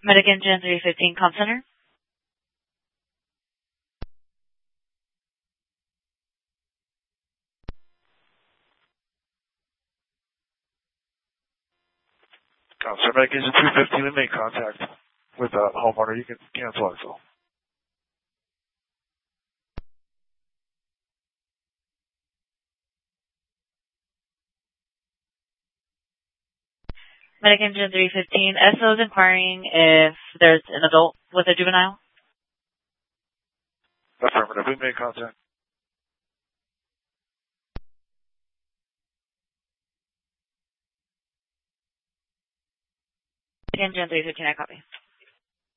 Medic Engine 315 Comm Center. Sir, Medic Engine 215, we made contact with the homeowner. You can cancel our call. Medic Engine 315, SO is inquiring if there's an adult with a juvenile. Affirmative, we made contact. Medic Engine 315, I copy.